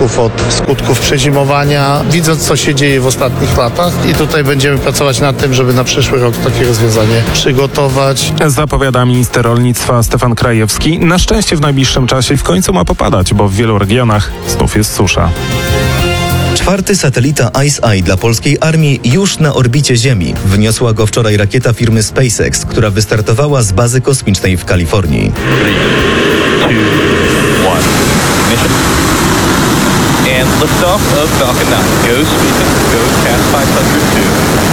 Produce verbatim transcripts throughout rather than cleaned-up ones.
skutków, od skutków przezimowania, widząc co się dzieje w ostatnich latach i tutaj będziemy pracować nad tym, żeby na przyszły rok takie rozwiązanie przygotować. Zapowiada minister rolnictwa Stefan Krajewski. Na szczęście w najbliższym czasie w końcu ma popadać, bo w wielu regionach znów jest susza. Czwarty satelita ICEYE dla polskiej armii już na orbicie Ziemi. Wniosła go wczoraj rakieta firmy SpaceX, która wystartowała z bazy kosmicznej w Kalifornii. three, two, one. Ignition. And liftoff of Falcon nine. Go SpaceX. Go Cast pięć zero two.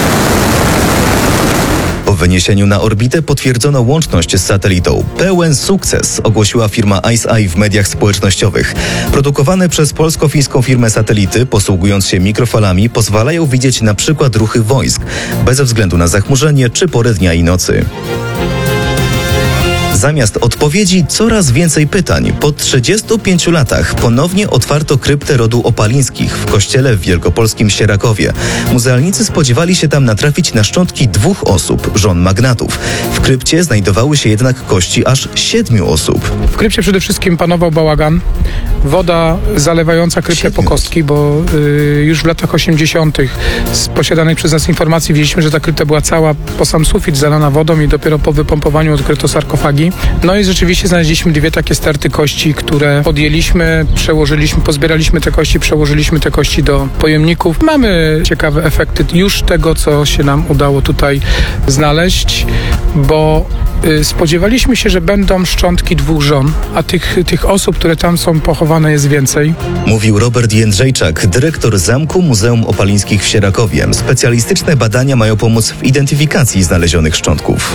Po wyniesieniu na orbitę potwierdzono łączność z satelitą. Pełen sukces, ogłosiła firma ICEYE w mediach społecznościowych. Produkowane przez polsko-fińską firmę satelity, posługując się mikrofalami, pozwalają widzieć na przykład ruchy wojsk, bez względu na zachmurzenie czy porę dnia i nocy. Zamiast odpowiedzi coraz więcej pytań. Po trzydziestu pięciu latach ponownie otwarto kryptę rodu Opalińskich w kościele w wielkopolskim Sierakowie. Muzealnicy spodziewali się tam natrafić na szczątki dwóch osób, żon magnatów. W krypcie znajdowały się jednak kości aż siedmiu osób. W krypcie przede wszystkim panował bałagan. Woda zalewająca kryptę po kostki, bo y, już w latach osiemdziesiątych z posiadanych przez nas informacji wiedzieliśmy, że ta krypta była cała po sam sufit zalana wodą i dopiero po wypompowaniu odkryto sarkofagi. No i rzeczywiście znaleźliśmy dwie takie sterty kości, które podjęliśmy, przełożyliśmy, pozbieraliśmy te kości, przełożyliśmy te kości do pojemników. Mamy ciekawe efekty już tego, co się nam udało tutaj znaleźć, bo y, spodziewaliśmy się, że będą szczątki dwóch żon, a tych, tych osób, które tam są pochowane, jest więcej. Mówił Robert Jędrzejczak, dyrektor Zamku Muzeum Opalińskich w Sierakowie. Specjalistyczne badania mają pomóc w identyfikacji znalezionych szczątków.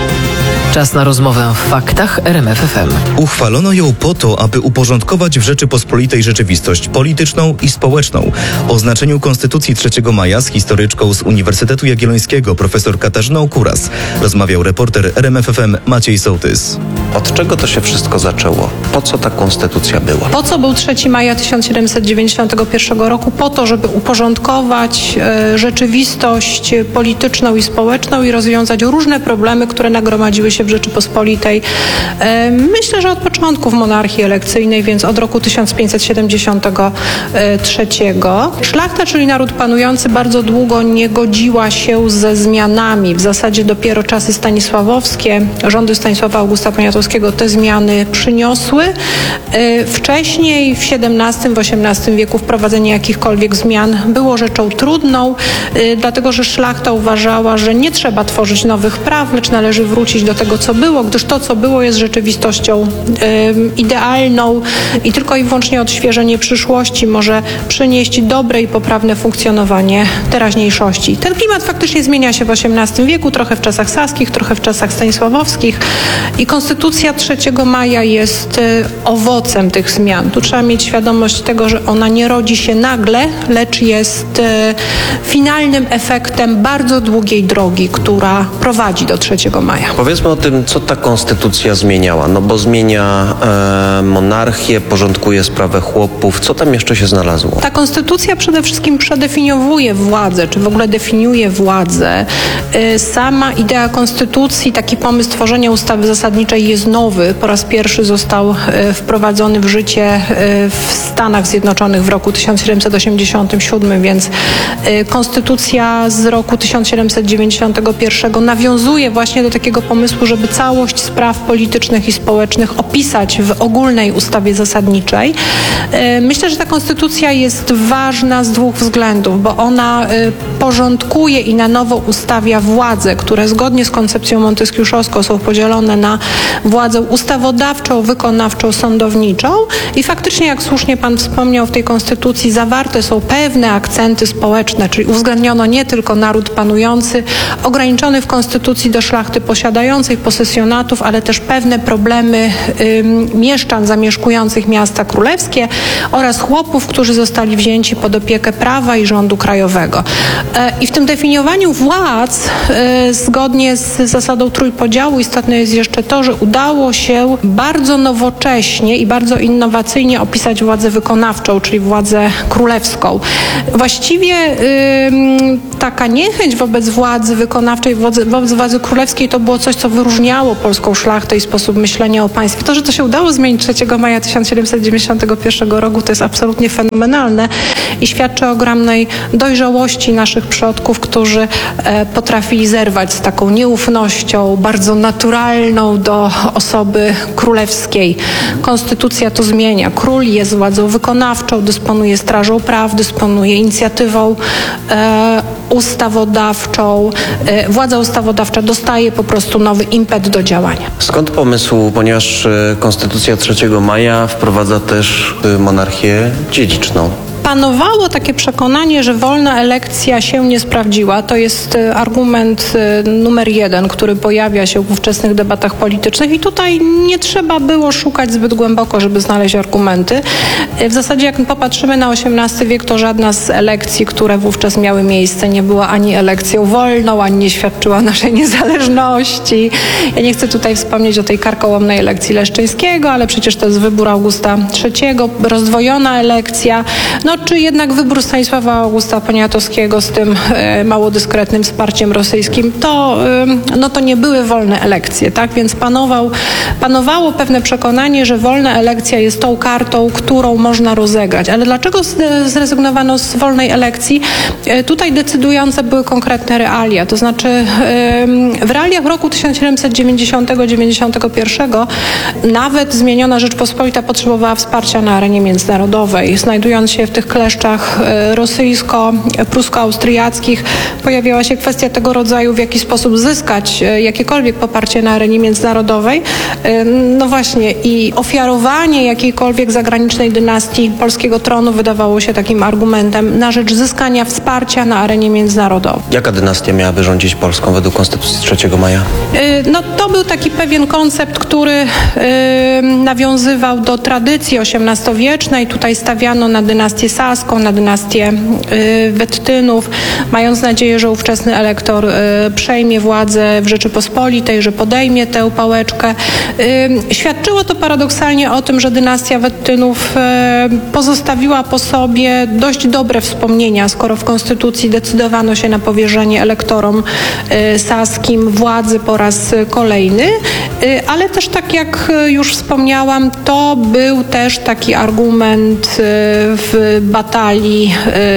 Czas na rozmowę w Faktach R M F F M. Uchwalono ją po to, aby uporządkować w Rzeczypospolitej rzeczywistość polityczną i społeczną. O znaczeniu Konstytucji trzeciego maja z historyczką z Uniwersytetu Jagiellońskiego profesor Katarzyną Kuras rozmawiał reporter R M F F M Maciej Sołtys. Od czego to się wszystko zaczęło? Po co ta konstytucja była? Po co był trzeciego maja tysiąc siedemset dziewięćdziesiątego pierwszego roku? Po to, żeby uporządkować e, rzeczywistość polityczną i społeczną i rozwiązać różne problemy, które nagromadziły się w Rzeczypospolitej. E, myślę, że od początków monarchii elekcyjnej, więc od roku tysiąc pięćset siedemdziesiątego trzeciego. Szlachta, czyli naród panujący, bardzo długo nie godziła się ze zmianami. W zasadzie dopiero czasy stanisławowskie, rządy Stanisława Augusta Poniatowskiego te zmiany przyniosły. E, wcześniej w siedemnastym, w osiemnastym wieku wprowadzenie jakichkolwiek zmian było rzeczą trudną, e, dlatego że szlachta uważała, że nie trzeba tworzyć nowych praw, lecz należy wrócić do tego, co było, gdyż to, co było, jest rzeczywistością y, idealną i tylko i wyłącznie odświeżenie przyszłości może przynieść dobre i poprawne funkcjonowanie teraźniejszości. Ten klimat faktycznie zmienia się w osiemnastym wieku, trochę w czasach saskich, trochę w czasach stanisławowskich i Konstytucja trzeciego maja jest y, owocem tych zmian. Tu trzeba mieć świadomość tego, że ona nie rodzi się nagle, lecz jest y, finalnym efektem bardzo długiej drogi, która prowadzi do trzeciego maja. Powiedzmy o tym, co ta konstytucja zmieniała, no bo zmienia e, monarchię, porządkuje sprawę chłopów. Co tam jeszcze się znalazło? Ta konstytucja przede wszystkim przedefiniowuje władzę, czy w ogóle definiuje władzę. E, sama idea konstytucji, taki pomysł tworzenia ustawy zasadniczej jest nowy. Po raz pierwszy został e, wprowadzony w życie e, w Stanach Zjednoczonych w roku tysiąc siedemset osiemdziesiątym siódmym, więc e, konstytucja z roku tysiąc siedemset dziewięćdziesiątego pierwszego nawiązuje właśnie do takiego pomysłu, żeby całość spraw politycznych i społecznych opisać w ogólnej ustawie zasadniczej. Myślę, że ta konstytucja jest ważna z dwóch względów, bo ona porządkuje i na nowo ustawia władze, które zgodnie z koncepcją monteskiuszowską są podzielone na władzę ustawodawczą, wykonawczą, sądowniczą i faktycznie, jak słusznie pan wspomniał, w tej konstytucji zawarte są pewne akcenty społeczne, czyli uwzględniono nie tylko naród panujący, ograniczony w konstytucji do szlachty posiadającej, posesjonatów, ale też pewne problemy y, mieszczan zamieszkujących miasta królewskie oraz chłopów, którzy zostali wzięci pod opiekę prawa i rządu krajowego. E, I w tym definiowaniu władz, y, zgodnie z zasadą trójpodziału, istotne jest jeszcze to, że udało się bardzo nowocześnie i bardzo innowacyjnie opisać władzę wykonawczą, czyli władzę królewską. Właściwie y, taka niechęć wobec władzy wykonawczej, wobec władzy królewskiej to było coś, co w wyróżniało polską szlachtę i sposób myślenia o państwie. To, że to się udało zmienić trzeciego maja tysiąc siedemset dziewięćdziesiątego pierwszego roku, to jest absolutnie fenomenalne i świadczy o ogromnej dojrzałości naszych przodków, którzy e, potrafili zerwać z taką nieufnością, bardzo naturalną do osoby królewskiej. Konstytucja to zmienia. Król jest władzą wykonawczą, dysponuje strażą praw, dysponuje inicjatywą e, ustawodawczą. E, władza ustawodawcza dostaje po prostu nowy impet do działania. Skąd pomysł, ponieważ e, Konstytucja trzeciego maja wprowadza też e, monarchię dziedziczną? Panowało takie przekonanie, że wolna elekcja się nie sprawdziła. To jest e, argument e, numer jeden, który pojawia się w ówczesnych debatach politycznych i tutaj nie trzeba było szukać zbyt głęboko, żeby znaleźć argumenty. E, w zasadzie jak popatrzymy na osiemnasty wiek, to żadna z elekcji, które wówczas miały miejsce, nie była ani elekcją wolną, ani nie świadczyła o naszej niezależności. Ja nie chcę tutaj wspomnieć o tej karkołomnej elekcji Leszczyńskiego, ale przecież to jest wybór Augusta trzeciego, rozdwojona elekcja. No, czy jednak wybór Stanisława Augusta Poniatowskiego z tym e, mało dyskretnym wsparciem rosyjskim, to, e, no to nie były wolne elekcje, tak? Więc panował, panowało pewne przekonanie, że wolna elekcja jest tą kartą, którą można rozegrać. Ale dlaczego zrezygnowano z wolnej elekcji? E, tutaj decydujące były konkretne realia. To znaczy e, w realiach roku tysiąc siedemset dziewięćdziesiątego do dziewięćdziesiątego pierwszego nawet zmieniona Rzeczpospolita potrzebowała wsparcia na arenie międzynarodowej. Znajdując się w tych kleszczach rosyjsko-prusko-austriackich pojawiała się kwestia tego rodzaju, w jaki sposób zyskać jakiekolwiek poparcie na arenie międzynarodowej. No właśnie i ofiarowanie jakiejkolwiek zagranicznej dynastii polskiego tronu wydawało się takim argumentem na rzecz zyskania wsparcia na arenie międzynarodowej. Jaka dynastia miałaby rządzić Polską według Konstytucji trzeciego maja? No to był taki pewien koncept, który nawiązywał do tradycji osiemnastowiecznej. Tutaj stawiano na dynastię saską, na dynastię y, Wettynów, mając nadzieję, że ówczesny elektor y, przejmie władzę w Rzeczypospolitej, że podejmie tę pałeczkę. Y, świadczyło to paradoksalnie o tym, że dynastia Wettynów y, pozostawiła po sobie dość dobre wspomnienia, skoro w Konstytucji decydowano się na powierzenie elektorom y, saskim władzy po raz kolejny, y, ale też tak jak już wspomniałam, to był też taki argument y, w batalii,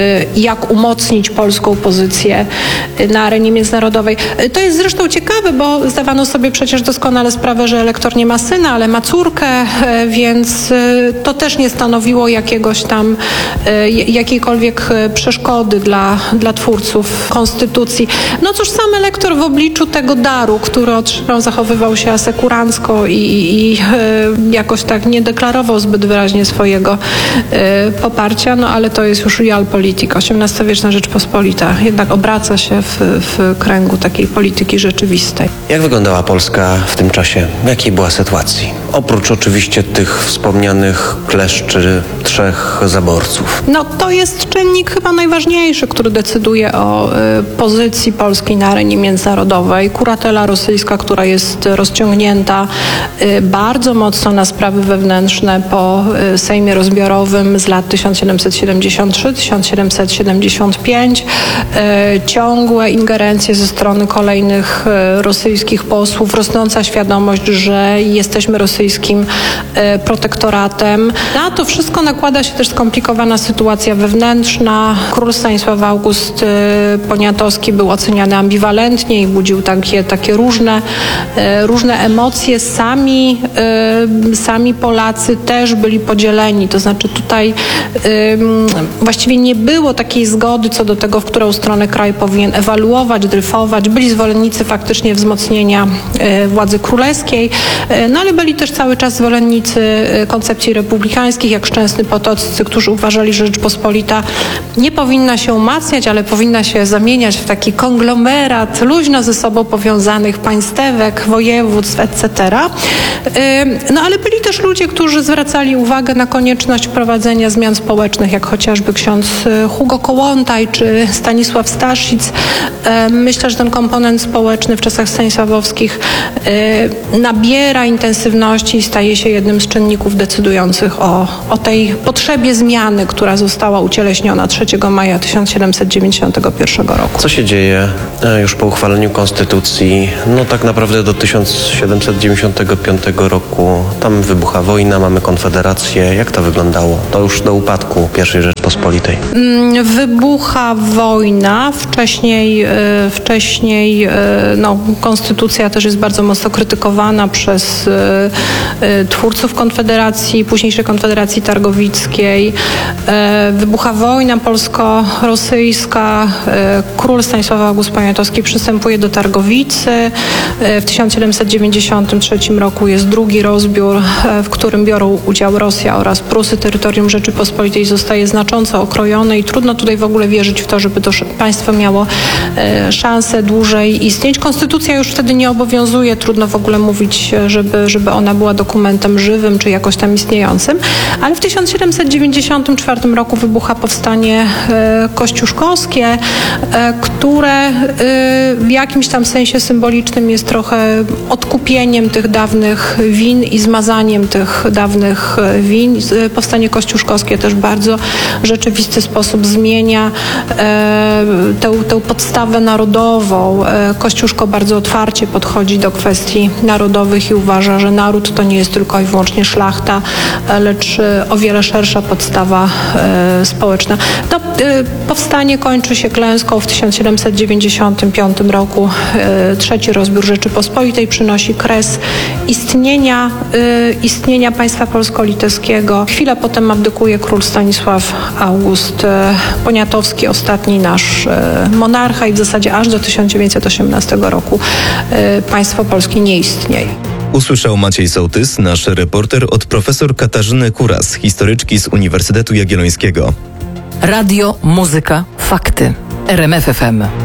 jak umocnić polską pozycję na arenie międzynarodowej. To jest zresztą ciekawe, bo zdawano sobie przecież doskonale sprawę, że elektor nie ma syna, ale ma córkę, więc to też nie stanowiło jakiegoś tam, jakiejkolwiek przeszkody dla, dla twórców konstytucji. No cóż, sam elektor w obliczu tego daru, który otrzymał, zachowywał się asekurancko i, i jakoś tak nie deklarował zbyt wyraźnie swojego poparcia, no ale to jest już realpolitik. osiemnastowieczna Rzeczpospolita jednak obraca się w, w kręgu takiej polityki rzeczywistej. Jak wyglądała Polska w tym czasie? W jakiej była sytuacji? Oprócz oczywiście tych wspomnianych kleszczy trzech zaborców. No to jest czynnik chyba najważniejszy, który decyduje o y, pozycji Polski na arenie międzynarodowej. Kuratela rosyjska, która jest rozciągnięta y, bardzo mocno na sprawy wewnętrzne po y, Sejmie Rozbiorowym z lat tysiąc siedemset siedemdziesiąt trzy do tysiąc siedemset siedemdziesiąt pięć. Y, ciągłe ingerencje ze strony kolejnych y, rosyjskich posłów, rosnąca świadomość, że jesteśmy rosyjskim y, protektoratem. Na to wszystko nakłada się też skomplikowana sytuacja wewnętrzna. Król Stanisław August y, Poniatowski był oceniany ambiwalentnie i budził takie, takie różne, y, różne emocje. Sami, y, sami Polacy też byli podzieleni. To znaczy tutaj y, właściwie nie było takiej zgody co do tego, w którą stronę kraj powinien ewaluować, dryfować. Byli zwolennicy faktycznie wzmocnienia y, władzy królewskiej, y, no ale byli też cały czas zwolennicy y, koncepcji republikańskich, jak Szczęsny Potoccy, którzy uważali, że Rzeczpospolita nie powinna się umacniać, ale powinna się zamieniać w taki konglomerat luźno ze sobą powiązanych państewek, województw, et cetera. No ale byli też ludzie, którzy zwracali uwagę na konieczność wprowadzenia zmian społecznych ówczesnych, jak chociażby ksiądz Hugo Kołłątaj czy Stanisław Staszic. Myślę, że ten komponent społeczny w czasach stanisławowskich nabiera intensywności i staje się jednym z czynników decydujących o, o tej potrzebie zmiany, która została ucieleśniona trzeciego maja tysiąc siedemset dziewięćdziesiątego pierwszego roku. Co się dzieje e, już po uchwaleniu konstytucji? No tak naprawdę do tysiąc siedemset dziewięćdziesiątego piątego roku. Tam wybucha wojna, mamy konfederację. Jak to wyglądało? To już do upadku pierwszej Rzeczpospolitej. Wybucha wojna. Wcześniej, wcześniej no, konstytucja też jest bardzo mocno krytykowana przez twórców Konfederacji, późniejszej Konfederacji Targowickiej. Wybucha wojna polsko-rosyjska. Król Stanisław August Poniatowski przystępuje do Targowicy. W tysiąc siedemset dziewięćdziesiątym trzecim roku jest drugi rozbiór, w którym biorą udział Rosja oraz Prusy. Terytorium Rzeczypospolitej zostaje znacząco okrojone i trudno tutaj w ogóle wierzyć w to, żeby to państwo miało szansę dłużej istnieć. Konstytucja już wtedy nie obowiązuje, trudno w ogóle mówić, żeby, żeby ona była dokumentem żywym czy jakoś tam istniejącym, ale w tysiąc siedemset dziewięćdziesiątym czwartym roku wybucha powstanie kościuszkowskie, które w jakimś tam sensie symbolicznym jest trochę odkupieniem tych dawnych win i zmazaniem tych dawnych win. Powstanie kościuszkowskie też bardzo w rzeczywisty sposób zmienia tę, tę podstawę narodową. Kościuszko bardzo otwarcie podchodzi do kwestii narodowych i uważa, że naród to nie jest tylko i wyłącznie szlachta, lecz o wiele szersza podstawa społeczna. To powstanie kończy się klęską w tysiąc siedemset dziewięćdziesiątym piątym roku. Trzeci rozbiór Rzeczypospolitej przynosi kres istnienia, istnienia państwa polsko-litewskiego. Chwilę potem abdykuje król Stanisław August Poniatowski, ostatni nasz monarcha, i w zasadzie aż do tysiąc dziewięćset osiemnastego roku państwo polskie nie istnieje. Usłyszał Maciej Sołtys, nasz reporter, od profesor Katarzyny Kuras, historyczki z Uniwersytetu Jagiellońskiego. Radio, muzyka, fakty. R M F F M.